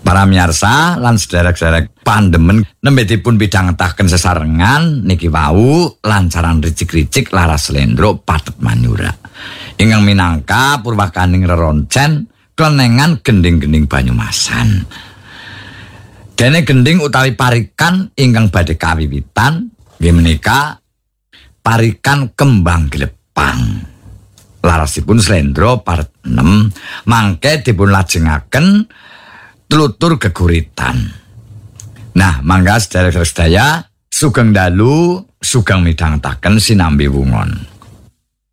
Para miyarsa lan sederek-sederek pandemen nembe dipun pidhangetaken sesarengan niki wau lancaran ricik-ricik laras Slendro pathet Manyura. Ingkang minangka purwakaning reroncen klenengan gending-gending Banyumasan. Dene gending utawi parikan ingkang badhe kawiwitan nggih menika parikan Kembang Glepang. Larasipun Slendro part 6 mangke dipun lajengaken Tlutur Geguritan. Nah, mangga sedherek sedaya sugeng dalu sugeng midhangetaken sinambi wungon.